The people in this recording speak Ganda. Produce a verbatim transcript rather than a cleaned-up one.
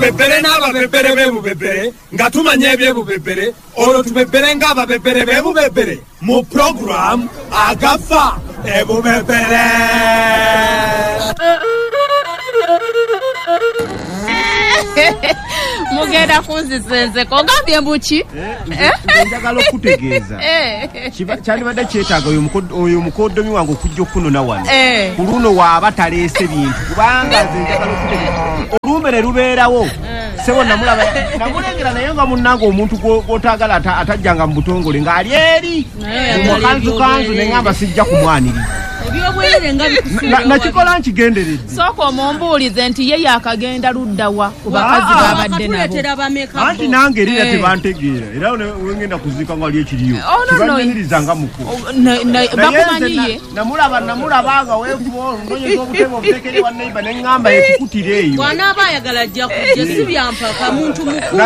tubebere n'ababebere b'ebubebere nga tumanya ebyebubebere olwo tubebere ng'ababebere b'ebubebere mu program agafa ebubebere. Mugenda kunzisenze ko ngambye mbuki njagala okutegeeza kyandibadde kyetaaga oyo mukoddomi wange okujja okunona wano ku luno waaba taleese bintu kubanga nze njagala okutegeeza oluume ne lubeerawo sebo namulaba namulengera naye nga munnanga omuntu gw'otaagala atajjanga mu butongole ng'ali eri mukanzukanzu ne ngamba sijja kumwaniriza nakikola nkigenderedde sooka omumbuulize nti ye yakagenda luddawa ku bakazi babadde nabo anti nange erira tebantegeera era wengenda kuziika nga wali ekiriyo tibanyumiriza nga muko bakumanyiye namulaba namulabanga weekuba olunonyeza obutebe obutekere wa neiba ne ŋŋamba ekikutira eyo bw'anaaba ayagala ajja kujja si byampaka muntu mukulu